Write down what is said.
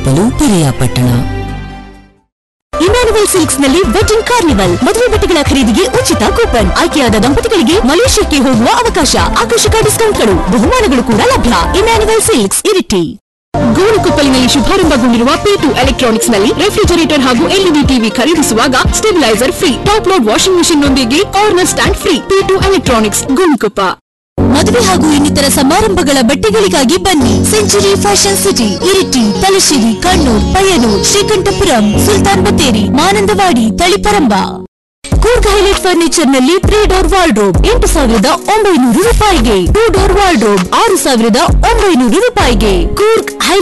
Gonikoppal Piriyapatna. Immanuel silks ನಲ್ಲಿ wedding carnival, ಮದುವೆ ಬಟ್ಟೆಗಳ ಖರೀದಿಗೆ ಉಚಿತ ಕೂಪನ್, ಆಯ್ಕೆಯಾದ ದಂಪತಿಗಳಿಗೆ ಮಲೇಷ್ಯಾಕ್ಕೆ ಹೋಗುವ ಅವಕಾಶ, ಆಕರ್ಷಕ ಡಿಸ್ಕೌಂಟ್ಗಳು, ಬಹುಮಾನಗಳು ಕೂಡ ಲಭ್ಯ. Immanuel silks, Iritty. ಗೋಣಿಕೊಪ್ಪಲಿನಲ್ಲಿ ಶುಭಾರಂಭಗೊಂಡಿರುವ P2 electronics ನಲ್ಲಿ ರೆಫ್ರಿಜರೇಟರ್ ಹಾಗೂ LED ಟಿವಿ ಖರೀದಿಸುವಾಗ stabiliser free, top load washing machine ನೊಂದಿಗೆ corner stand free. P2 electronics, Gonikoppa. ಮದುವೆ ಹಾಗೂ ಇನ್ನಿತರ ಸಮಾರಂಭಗಳ ಬಟ್ಟೆಗಳಿಗಾಗಿ ಬನ್ನಿ century fashion city, Iritty, Thalassery, Kannur, Payyanur, Sreekandapuram, Sultan Battery, Manandavadi, Taliparamba. Coorg highlight furniture ನಲ್ಲಿ 3 ಡೋರ್ ವಾರ್ಡ್ರೋಬ್ 8,900 ರೂಪಾಯಿಗೆ, 2 ಡೋರ್ ವಾರ್ಡ್ರೋಬ್ 6,900 ರೂಪಾಯಿಗೆ. ಕೂರ್ಗ್